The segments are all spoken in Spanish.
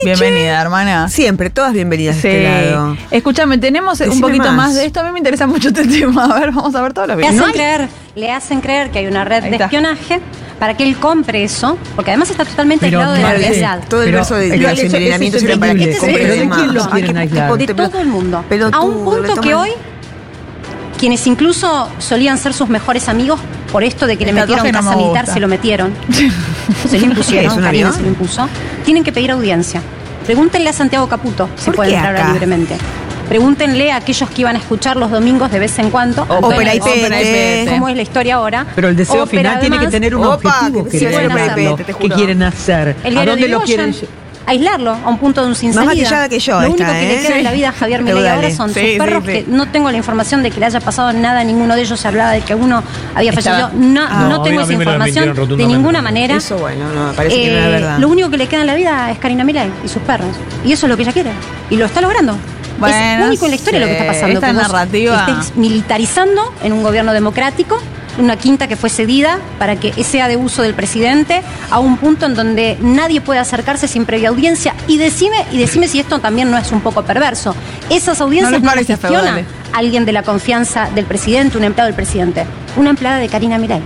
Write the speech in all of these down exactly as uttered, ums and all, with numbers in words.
Bienvenida, hermana. Siempre, todas bienvenidas Sí. a este lado. Escúchame, tenemos Decime un poquito más. más de esto. A mí me interesa mucho este tema. A ver, vamos a ver todos los Le videos. hacen, creer, le hacen creer que hay una red Ahí de está. espionaje para que él compre eso, porque además está totalmente Pero aislado de la Marce, realidad. Todo el Pero- verso de, de Igual los eso- eso envenenamientos es era para que entendible. compre Pero de ¿de más. quién lo quieren aislar? De Te- todo el mundo. pelotudo, A un punto le que toman- hoy, quienes incluso solían ser sus mejores amigos, por esto de que le El metieron tatuaje no casa me militar, gusta. se lo metieron. Se lo impusieron, ¿Es un Karina avión? se lo impuso. Tienen que pedir audiencia. Pregúntenle a Santiago Caputo si ¿Por pueden qué entrar acá? libremente. Pregúntenle a aquellos que iban a escuchar los domingos de vez en cuando. Ópera y Ópera Pete. ¿Cómo es la historia ahora? Pero el deseo Ópera, final tiene que además, tener un Opa, objetivo. que Que sí, quieren bueno, hacerlo, Pete, te ¿Qué juro. quieren hacer? El ¿A diario dónde de lo Irigoyen, quieren? aislarlo a un punto de un sin Más salida. maquillada que yo Lo esta, único que ¿eh? le queda Sí. en la vida a Javier Milei Feudales. ahora son Sí, sus sí, perros, sí. que no tengo la información de que le haya pasado nada a ninguno de ellos. Se hablaba de que uno había Estaba- fallecido. No, Ah. no No, tengo a esa mí me lo información desmintieron de rotundamente. ninguna manera. Eso, bueno, no, me parece que no Eh, era verdad. Lo único que le queda en la vida es Karina Milei y sus perros. Y eso es lo que ella quiere. Y lo está logrando. Bueno, es único en la historia sí, lo que está pasando. esta que vos narrativa. estés militarizando en un gobierno democrático, una quinta que fue cedida para que sea de uso del presidente, a un punto en donde nadie puede acercarse sin previa audiencia. Y decime, y decime si esto también no es un poco perverso. Esas audiencias No no, les las parece gestiona feudales. alguien de la confianza del presidente, un empleado del presidente. Una empleada de Karina Milei.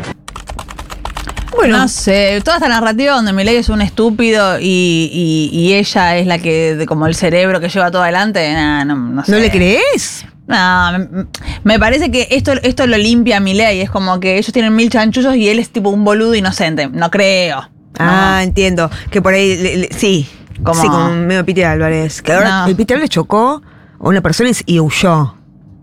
Bueno, No sé, toda esta narrativa donde Milei es un estúpido y, y, y ella es la que, de- como el cerebro que lleva todo adelante, nah, no, no sé. ¿no le crees? No, me, me parece que esto, esto lo limpia Milei, es como que ellos tienen mil chanchullos y él es tipo un boludo inocente, no creo. Ah, entiendo. Que por ahí, le- le- sí. ¿Cómo? Sí, como medio Peter Álvarez. Que ahora No. el Peter Álvarez chocó a una persona y- y huyó.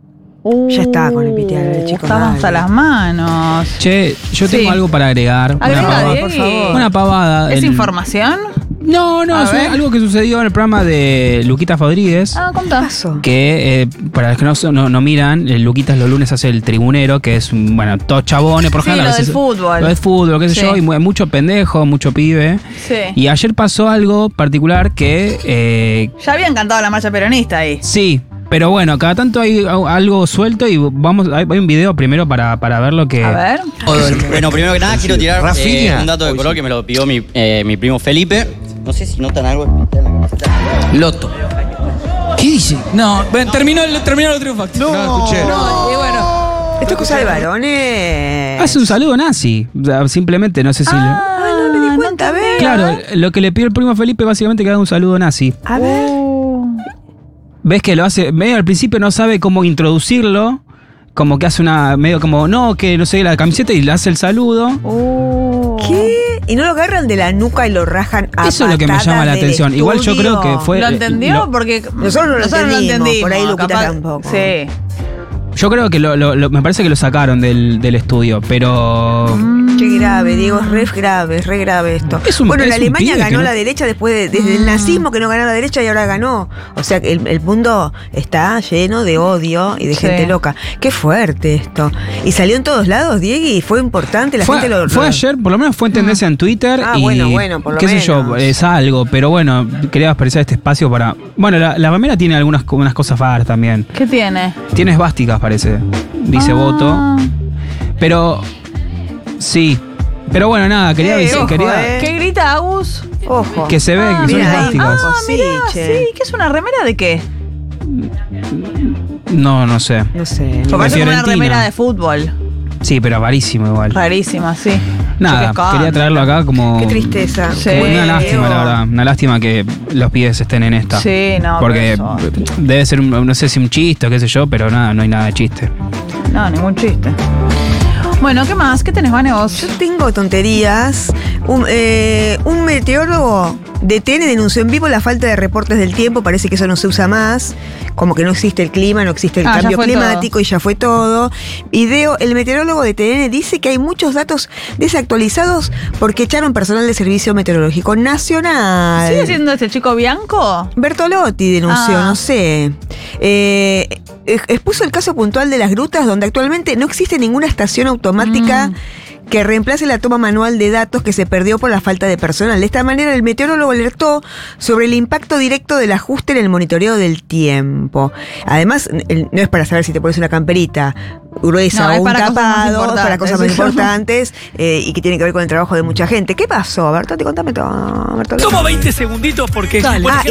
Uh, Ya está con el Piti Álvarez, chicos, Estamos dale. hasta las manos. Che, yo Sí. tengo algo para agregar. Agrega, una, pavada, Diego. por favor. una pavada. ¿Es El- información? No, no, A es ver. algo que sucedió en el programa de Luquita Rodríguez. Ah, ¿Qué contá. pasó? Que eh, para los que no, no, no miran, el Luquitas los lunes hace el tribunero, que es, un, bueno, todos chabones, por Sí, ejemplo. a lo del veces- fútbol. Lo del fútbol, qué sé Sí. yo, y mu- mucho pendejo, mucho pibe. Sí. Y ayer pasó algo particular que, eh, Ya habían cantado la marcha peronista ahí. sí, pero bueno, cada tanto hay a- algo suelto y vamos, hay, hay un video primero para, para ver lo que... A ver. Bueno, primero que nada quiero tirar eh, Rafinha. un dato de color que me lo pidió mi, eh, mi primo Felipe. No sé si notan algo especial en la camiseta. Loto. ¿Qué dice? No, ven, terminó el, terminó el triunfo. No, escuché. No, y bueno. ¿Esto es cosa de varones? Hace un saludo nazi, o sea, simplemente, no sé si... Ah, no me di cuenta, a ver. Claro, lo que le pidió el primo Felipe básicamente que haga un saludo nazi. A ver. Uh, Ves que lo hace, medio al principio no sabe cómo introducirlo, como que hace una, medio como, no, que no sé, la camiseta y le hace el saludo. uh. ¿Qué? ¿Y no lo agarran de la nuca y lo rajan a Eso es lo que me patadas llama la del atención. Igual yo creo estudio? que fue... ¿Lo eh, entendió? lo- Porque Nosotros no lo entendimos, por ahí Luquita capaz- tampoco. Sí. Yo creo que lo, lo- lo- me parece que lo sacaron del, del estudio, pero... Qué grave, Diego, es re grave, es re grave esto. Es un- bueno, es la un Alemania pibe que ganó no- la derecha después de, desde el nazismo que no ganaba la derecha y ahora ganó. O sea, que el, el mundo está lleno de odio y de Sí. gente loca. Qué fuerte esto. Y salió en todos lados, Diego, y fue importante. La Fue, gente lo. fue lo- ayer, por lo menos fue en tendencia en Twitter. Ah, y, bueno, bueno, por lo qué sé yo, menos. es algo, pero bueno, quería expresar este espacio para... Bueno, la, la remera tiene algunas unas cosas raras también. ¿Qué tiene? Tiene esvásticas, parece. Dice Ah. voto. Pero... Sí. Pero bueno, nada, quería Eh, decir, ojo, quería... eh. ¿Qué grita Agus? Ojo. Que se ve Ah, que son mira ahí. esvásticas. Ah, Sí, mirá, che. sí. ¿Qué es una remera de qué? No, no sé. No sé. Porque es como una Fiorentina. remera de fútbol. Sí, pero rarísimo igual. Rarísima, sí. Nada, Che, qué escándalo. quería traerlo acá como... Qué tristeza. Sí. Como una Bueno. lástima, la verdad. Una lástima que los pibes estén en esta. Sí, no. Porque pero eso- debe ser, un- no sé si un chiste o qué sé yo, pero nada, no hay nada de chiste. No, ningún chiste. Bueno, ¿qué más? ¿Qué tenés, Vane, vos? Yo tengo tonterías. Un, eh, un meteorólogo de T N denunció en vivo la falta de reportes del tiempo. Parece que eso no se usa más. Como que no existe el clima, no existe el Ah, ya cambio fue climático y ya fue todo. Video, el meteorólogo de T N dice que hay muchos datos desactualizados porque echaron personal de Servicio Meteorológico Nacional. ¿Sigue siendo este chico Bianco? Bertolotti denunció, Ah. no sé. Eh, expuso el caso puntual de las grutas, donde actualmente no existe ninguna estación automática Mm. que reemplace la toma manual de datos que se perdió por la falta de personal. De esta manera, el meteorólogo alertó sobre el impacto directo del ajuste en el monitoreo del tiempo. Además, el, no es para saber si te pones una camperita gruesa No, es o un para cosas más tapado, importantes. para cosas más importantes eh, y que tiene que ver con el trabajo de mucha gente. ¿Qué pasó, Bertoti? Contame todo, Bertoli. Tomo veinte segunditos porque, Dale. por Ah, ejemplo,